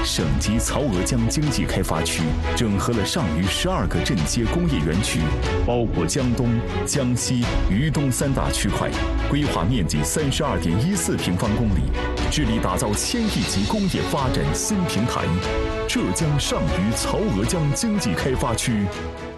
省级曹娥江经济开发区整合了上虞12个镇街工业园区，包括江东、江西、渝东3大区块，规划面积32.14平方公里，致力打造1000亿级工业发展新平台。浙江上虞曹娥江经济开发区